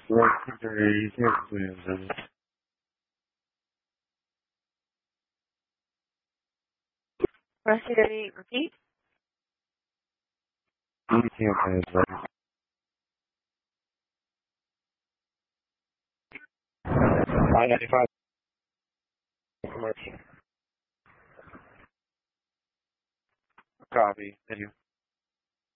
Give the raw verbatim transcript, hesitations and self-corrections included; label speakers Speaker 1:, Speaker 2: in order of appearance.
Speaker 1: Secondary, Williams.
Speaker 2: Secondary, repeat.
Speaker 1: I ninety-five commercial. Copy. Thank you.